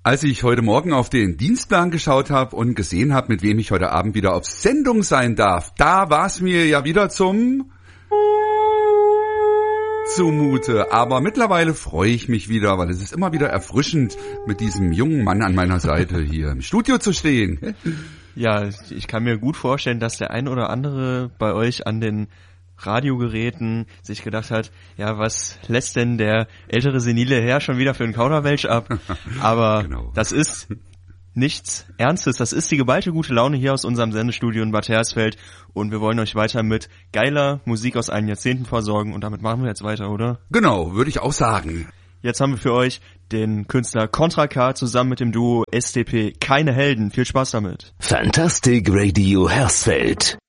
Als ich heute Morgen auf den Dienstplan geschaut habe und gesehen habe, mit wem ich heute Abend wieder auf Sendung sein darf, da war es mir ja wieder zumute. Aber mittlerweile freue ich mich wieder, weil es ist immer wieder erfrischend, mit diesem jungen Mann an meiner Seite hier im Studio zu stehen. Ja, ich kann mir gut vorstellen, dass der ein oder andere bei euch an den Radiogeräten sich gedacht hat, ja, was lässt denn der ältere senile Herr schon wieder für einen Kauderwelsch ab? Aber genau. Das ist nichts Ernstes, das ist die geballte gute Laune hier aus unserem Sendestudio in Bad Hersfeld und wir wollen euch weiter mit geiler Musik aus allen Jahrzehnten versorgen und damit machen wir jetzt weiter, oder? Genau, würde ich auch sagen. Jetzt haben wir für euch den Künstler Contra K zusammen mit dem Duo SDP Keine Helden. Viel Spaß damit. Fantastic Radio Hersfeld.